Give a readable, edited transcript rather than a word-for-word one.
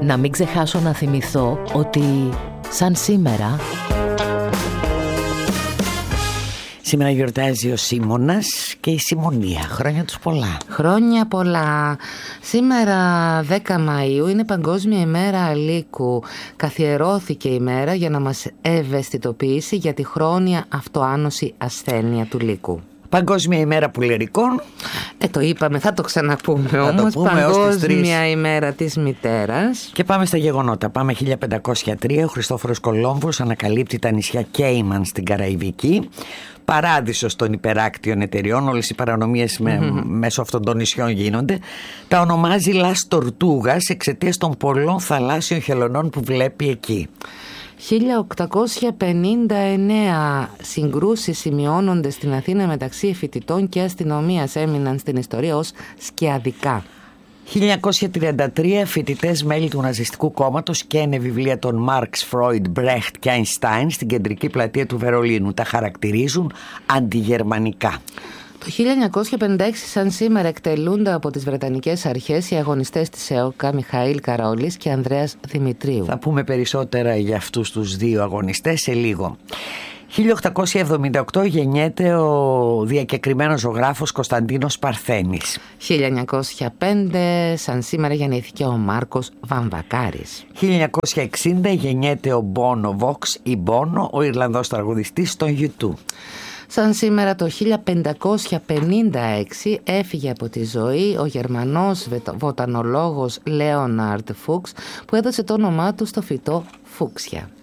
Να μην ξεχάσω να θυμηθώ ότι σαν σήμερα... Σήμερα γιορτάζει ο Σίμωνας και η Σιμωνία. Χρόνια τους πολλά. Χρόνια πολλά. Σήμερα 10 Μαΐου είναι Παγκόσμια ημέρα Λύκου. Καθιερώθηκε η μέρα για να μας ευαισθητοποιήσει για τη χρόνια αυτοάνωση ασθένεια του λύκου. Παγκόσμια ημέρα πουλερικών. Το είπαμε, θα το ξαναπούμε όμως. Παγκόσμια ημέρα της μητέρας. Και πάμε στα γεγονότα. Πάμε 1503. Ο Χριστόφορος Κολόμβος ανακαλύπτει τα νησιά Κέιμαν στην Καραϊβική. Παράδεισος των υπεράκτιων εταιριών. Όλες οι παρανομίες μέσω αυτών των νησιών γίνονται. Τα ονομάζει Λας Τορτούγας εξαιτίας των πολλών θαλάσσιων χελωνών που βλέπει εκεί. 1859 συγκρούσεις σημειώνονται στην Αθήνα μεταξύ φοιτητών και αστυνομίας, έμειναν στην ιστορία ως σκιαδικά. 1933 φοιτητές μέλη του Ναζιστικού κόμματος σκαίνε βιβλία των Μάρξ, Φρόιντ, Μπρέχτ και Αϊνστάιν στην κεντρική πλατεία του Βερολίνου. Τα χαρακτηρίζουν αντιγερμανικά. Το 1956 σαν σήμερα εκτελούνται από τις Βρετανικές αρχές οι αγωνιστές της ΕΟΚΑ Μιχαήλ Καρόλης και Ανδρέας Δημητρίου. Θα πούμε περισσότερα για αυτούς τους δύο αγωνιστές σε λίγο. 1878 γεννιέται ο διακεκριμένος ζωγράφος Κωνσταντίνος Παρθένης. 1905 σαν σήμερα γεννήθηκε ο Μάρκος Βαμβακάρης. 1960 γεννιέται ο Μπόνο Βόξ ή Μπόνο, ο Ιρλανδός τραγουδιστής των U2. Σαν σήμερα το 1556 έφυγε από τη ζωή ο Γερμανός βοτανολόγος Λέοναρντ Φούξ που έδωσε το όνομά του στο φυτό φούξια.